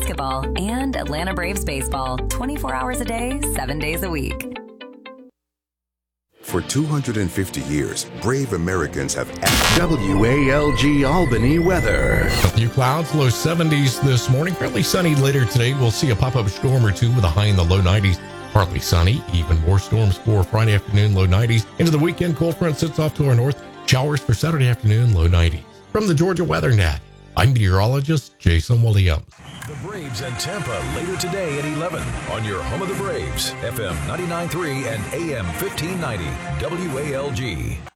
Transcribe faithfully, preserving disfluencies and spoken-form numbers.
basketball, and Atlanta Braves baseball twenty-four hours a day, seven days a week. For two hundred fifty years, brave Americans have... W A L G Albany weather. A few clouds, low seventies this morning. Fairly sunny later today. We'll see a pop-up storm or two with a high in the low nineties. Partly sunny, even more storms for Friday afternoon, low nineties. Into the weekend, cold front sits off to our north. Showers for Saturday afternoon, low nineties. From the Georgia Weather Net, I'm meteorologist Jason Williams. The Braves and Tampa later today at eleven on your home of the Braves, F M ninety-nine point three and A M fifteen ninety, W A L G.